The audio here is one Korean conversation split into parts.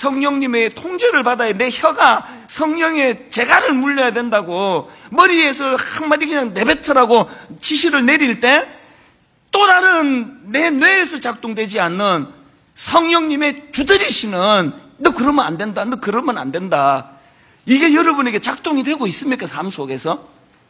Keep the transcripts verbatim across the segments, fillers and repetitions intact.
성령님의 통제를 받아야 내 혀가 성령의 재갈을 물려야 된다고 머리에서 한마디 그냥 내뱉으라고 지시를 내릴 때 또 다른 내 뇌에서 작동되지 않는 성령님의 두드리시는 너 그러면 안 된다, 너 그러면 안 된다, 이게 여러분에게 작동이 되고 있습니까? 삶 속에서?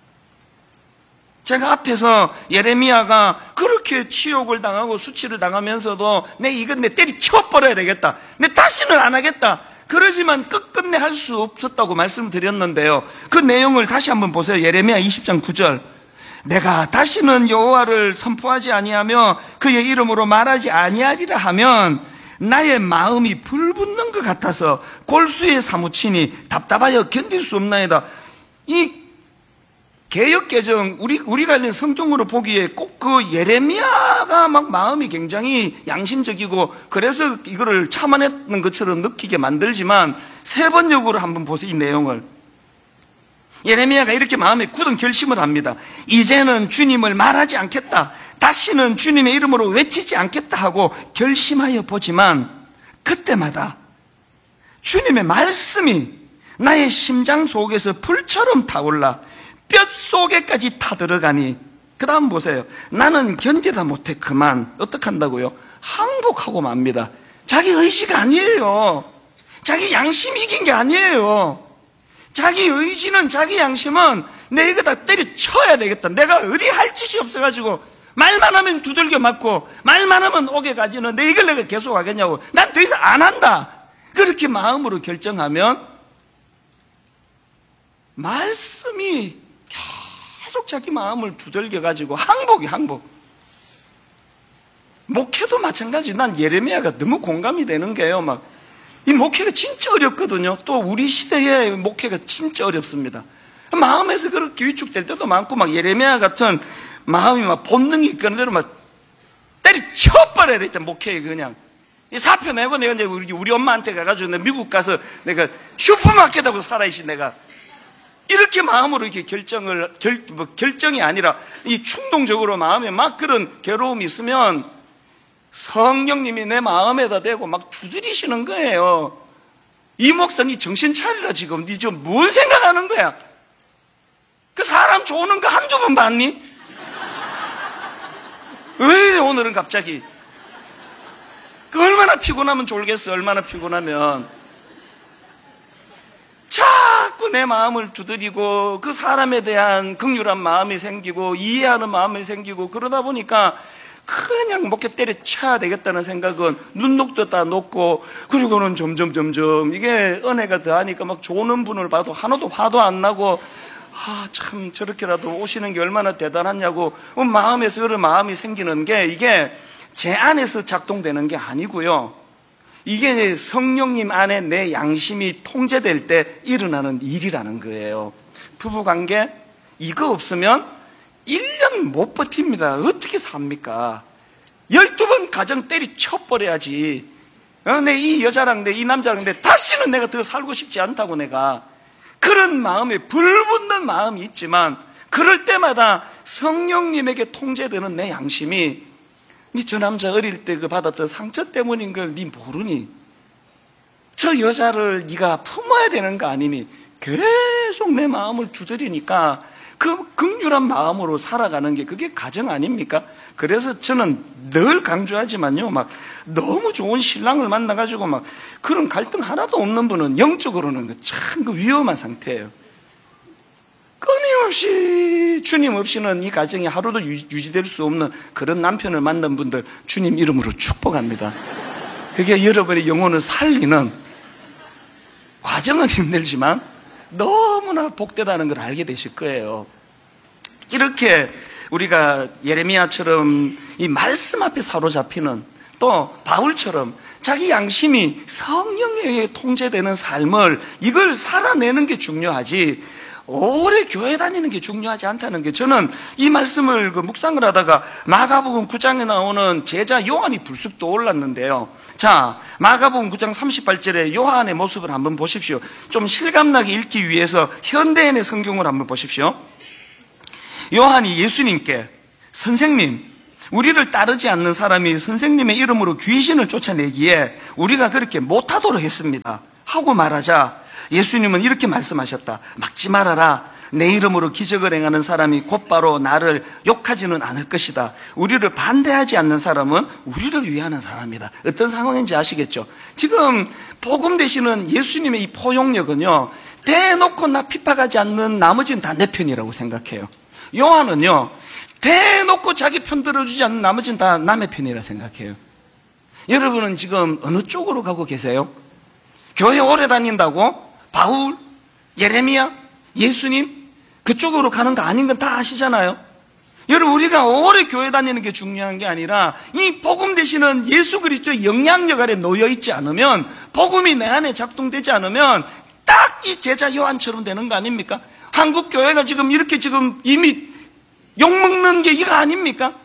제가 앞에서 예레미야가 그렇게 치욕을 당하고 수치를 당하면서도 내 이건 내 때리 쳐버려야 되겠다, 내 다시는 안 하겠다, 그러지만 끝끝내 할 수 없었다고 말씀드렸는데요. 그 내용을 다시 한번 보세요. 예레미야 이십 장 구 절. 내가 다시는 여호와를 선포하지 아니하며 그의 이름으로 말하지 아니하리라 하면 나의 마음이 불붙는 것 같아서 골수에 사무치니 답답하여 견딜 수 없나이다. 이 개역개정, 우리, 우리가 읽는 성경으로 보기에 꼭 그 예레미야가 막 마음이 굉장히 양심적이고 그래서 이거를 참아냈는 것처럼 느끼게 만들지만 세 번역으로 한번 보세요. 이 내용을. 예레미야가 이렇게 마음에 굳은 결심을 합니다. 이제는 주님을 말하지 않겠다, 다시는 주님의 이름으로 외치지 않겠다 하고 결심하여 보지만 그때마다 주님의 말씀이 나의 심장 속에서 불처럼 타올라 뼛속에까지 타들어가니 그 다음 보세요. 나는 견디다 못해 그만 어떻게 한다고요? 항복하고 맙니다. 자기 의지가 아니에요. 자기 양심이 이긴 게 아니에요. 자기 의지는, 자기 양심은 내 이거 다 때려쳐야 되겠다, 내가 어디 할 짓이 없어가지고 말만 하면 두들겨 맞고 말만 하면 오게 가지는 내 이걸 내가 계속 하겠냐고, 난 더 이상 안 한다, 그렇게 마음으로 결정하면 말씀이 계속 자기 마음을 두들겨가지고 항복이 항복. 목회도 마찬가지. 난 예레미야가 너무 공감이 되는 게요. 막 이 목회가 진짜 어렵거든요. 또 우리 시대의 목회가 진짜 어렵습니다. 마음에서 그렇게 위축될 때도 많고, 막 예레미야 같은 마음이 막 본능이 있거는 대로 막 때리쳐버려야 돼. 목회에 그냥 이 사표 내고 내가 이제 우리, 우리 엄마한테 가가지고 내가 미국 가서 내가 슈퍼마켓하고 살아있지, 내가 이렇게 마음으로 이렇게 결정을 결, 뭐 결정이 아니라 이 충동적으로 마음에 막 그런 괴로움이 있으면 성령님이 내 마음에다 대고 막 두드리시는 거예요. 이 목사, 니 정신 차리라, 지금 니 지금 뭘 생각하는 거야? 그 사람 좋은 거 한두 번 봤니? 왜 이래 오늘은 갑자기? 그 얼마나 피곤하면 졸겠어. 얼마나 피곤하면 자꾸 내 마음을 두드리고 그 사람에 대한 긍휼한 마음이 생기고 이해하는 마음이 생기고 그러다 보니까 그냥 목에 때려쳐야 되겠다는 생각은 눈독도 다 녹고, 그리고는 점점 점점 이게 은혜가 더하니까 막 좋은 분을 봐도 하나도 화도 안 나고, 아, 참 저렇게라도 오시는 게 얼마나 대단하냐고 마음에서 그런 마음이 생기는 게 이게 제 안에서 작동되는 게 아니고요, 이게 성령님 안에 내 양심이 통제될 때 일어나는 일이라는 거예요. 부부관계 이거 없으면 일 년 못 버팁니다. 어떻게 삽니까? 열두 번 가정 때리 쳐버려야지. 어, 내 이 여자랑 내 이 남자랑 내 다시는 내가 더 살고 싶지 않다고, 내가 그런 마음에 불붙는 마음이 있지만 그럴 때마다 성령님에게 통제되는 내 양심이 니 저 남자 어릴 때 그 받았던 상처 때문인 걸 니 모르니? 저 여자를 니가 품어야 되는 거 아니니? 계속 내 마음을 두드리니까 그 긍휼한 마음으로 살아가는 게 그게 가정 아닙니까? 그래서 저는 늘 강조하지만요, 막 너무 좋은 신랑을 만나가지고 막 그런 갈등 하나도 없는 분은 영적으로는 참 그 위험한 상태예요. 끊임없이 주님 없이는 이 가정이 하루도 유지될 수 없는 그런 남편을 만난 분들 주님 이름으로 축복합니다. 그게 여러분의 영혼을 살리는 과정은 힘들지만 너무나 복되다는 걸 알게 되실 거예요. 이렇게 우리가 예레미야처럼 이 말씀 앞에 사로잡히는, 또 바울처럼 자기 양심이 성령에 의해 통제되는 삶을, 이걸 살아내는 게 중요하지 오래 교회 다니는 게 중요하지 않다는 게, 저는 이 말씀을 그 묵상을 하다가 마가복음 구 장에 나오는 제자 요한이 불쑥 떠올랐는데요. 자, 마가복음 구 장 삼십팔 절에 요한의 모습을 한번 보십시오. 좀 실감나게 읽기 위해서 현대인의 성경을 한번 보십시오. 요한이 예수님께 선생님, 우리를 따르지 않는 사람이 선생님의 이름으로 귀신을 쫓아내기에 우리가 그렇게 못하도록 했습니다. 하고 말하자 예수님은 이렇게 말씀하셨다. 막지 말아라. 내 이름으로 기적을 행하는 사람이 곧바로 나를 욕하지는 않을 것이다. 우리를 반대하지 않는 사람은 우리를 위하는 사람이다. 어떤 상황인지 아시겠죠? 지금 복음 되시는 예수님의 이 포용력은요, 대놓고 나 핍박하지 않는 나머지는 다 내 편이라고 생각해요. 요한은요, 대놓고 자기 편 들어주지 않는 나머지는 다 남의 편이라 생각해요. 여러분은 지금 어느 쪽으로 가고 계세요? 교회 오래 다닌다고 바울, 예레미야, 예수님 그쪽으로 가는 거 아닌 건 다 아시잖아요. 여러분, 우리가 오래 교회 다니는 게 중요한 게 아니라 이 복음 되시는 예수 그리스도의 영향력 아래 놓여 있지 않으면, 복음이 내 안에 작동되지 않으면 딱 이 제자 요한처럼 되는 거 아닙니까? 한국 교회가 지금 이렇게 지금 이미 욕먹는 게 이거 아닙니까?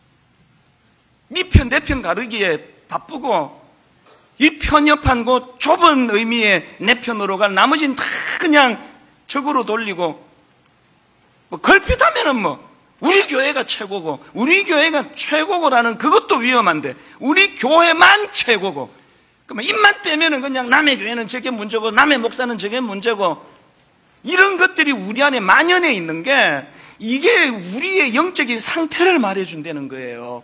네 편 내 편 가르기에 바쁘고, 이 편협한 곳 좁은 의미의 내 편으로 갈 나머지는 다 그냥 적으로 돌리고, 뭐 걸핏하면은 뭐 우리 교회가 최고고 우리 교회가 최고고라는 그것도 위험한데 우리 교회만 최고고, 그러면 입만 떼면은 그냥 남의 교회는 저게 문제고 남의 목사는 저게 문제고, 이런 것들이 우리 안에 만연해 있는 게 이게 우리의 영적인 상태를 말해준다는 거예요.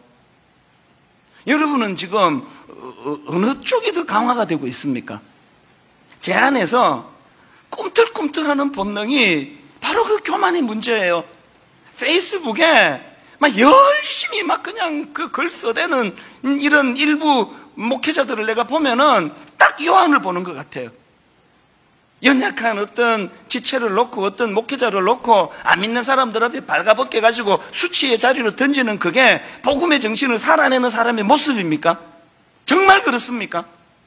여러분은 지금 어느 쪽이 더 강화가 되고 있습니까? 제 안에서 꿈틀꿈틀하는 본능이 바로 그 교만의 문제예요. 페이스북에 막 열심히 막 그냥 그 글 써대는 이런 일부 목회자들을 내가 보면은 딱 요한을 보는 것 같아요. 연약한 어떤 지체를 놓고 어떤 목회자를 놓고 안 믿는 사람들 앞에 발가벗겨 가지고 수치의 자리로 던지는 그게 복음의 정신을 살아내는 사람의 모습입니까? 정말 그렇습니까?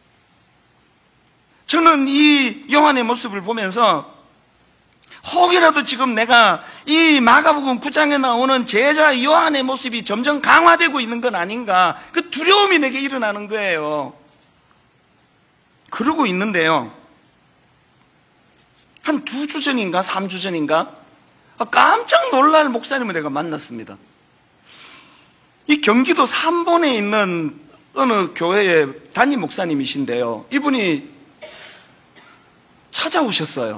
저는 이 요한의 모습을 보면서 혹이라도 지금 내가 이 마가복음 구 장에 나오는 제자 요한의 모습이 점점 강화되고 있는 건 아닌가, 그 두려움이 내게 일어나는 거예요. 그러고 있는데요, 한 두 주 전인가 삼 주 전인가 깜짝 놀랄 목사님을 내가 만났습니다. 이 경기도 삼본에 있는 어느 교회의 담임 목사님이신데요, 이분이 찾아오셨어요.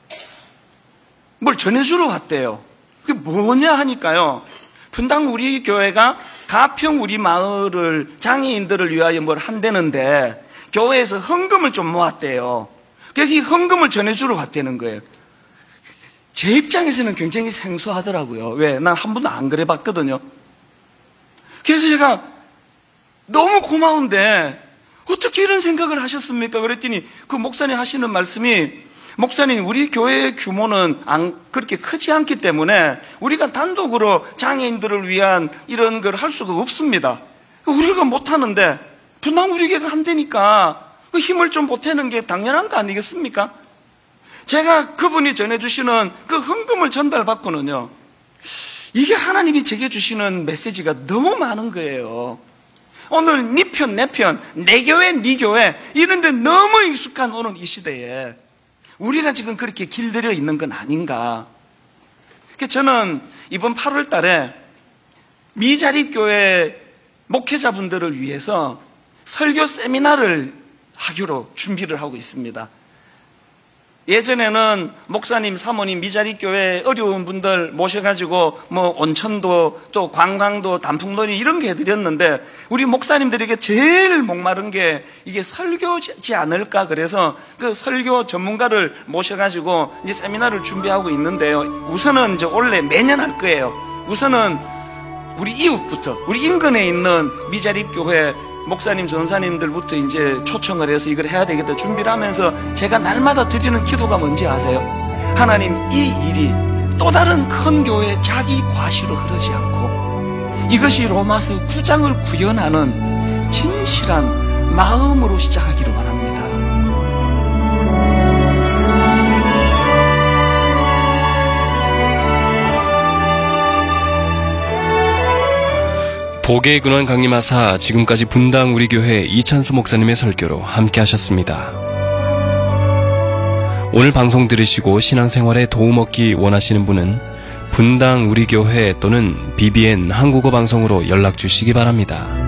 뭘 전해주러 왔대요. 그게 뭐냐 하니까요, 분당 우리 교회가 가평 우리 마을을 장애인들을 위하여 뭘 한다는데 교회에서 헌금을 좀 모았대요. 그래서 이 헌금을 전해주러 왔다는 거예요. 제 입장에서는 굉장히 생소하더라고요. 왜? 난 한 번도 안 그래 봤거든요. 그래서 제가 너무 고마운데 어떻게 이런 생각을 하셨습니까? 그랬더니 그 목사님 하시는 말씀이, 목사님, 우리 교회의 규모는 안, 그렇게 크지 않기 때문에 우리가 단독으로 장애인들을 위한 이런 걸 할 수가 없습니다. 우리가 못하는데 분당 우리 교회가 한다니까 그 힘을 좀 보태는 게 당연한 거 아니겠습니까? 제가 그분이 전해주시는 그 헌금을 전달받고는요, 이게 하나님이 제게 주시는 메시지가 너무 많은 거예요. 오늘 네 편, 내 편, 내 교회, 네 교회 이런데 너무 익숙한 오늘 이 시대에 우리가 지금 그렇게 길들여 있는 건 아닌가. 그래서 저는 이번 팔월 달에 미자립교회 목회자분들을 위해서 설교 세미나를 하기로 준비를 하고 있습니다. 예전에는 목사님, 사모님, 미자립교회 어려운 분들 모셔가지고 뭐 온천도 또 관광도 단풍놀이 이런 게 해드렸는데, 우리 목사님들에게 제일 목마른 게 이게 설교지 않을까. 그래서 그 설교 전문가를 모셔가지고 이제 세미나를 준비하고 있는데요, 우선은 이제 원래 매년 할 거예요. 우선은 우리 이웃부터, 우리 인근에 있는 미자립교회 목사님, 전사님들부터 이제 초청을 해서 이걸 해야 되겠다 준비를 하면서 제가 날마다 드리는 기도가 뭔지 아세요? 하나님, 이 일이 또 다른 큰 교회의 자기 과시로 흐르지 않고 이것이 로마서 구 장을 구현하는 진실한 마음으로 시작하기를 원합니다. 복의 근원 강림하사 지금까지 분당 우리 교회 이찬수 목사님의 설교로 함께 하셨습니다. 오늘 방송 들으시고 신앙생활에 도움 얻기 원하시는 분은 분당 우리 교회 또는 비비엔 한국어 방송으로 연락 주시기 바랍니다.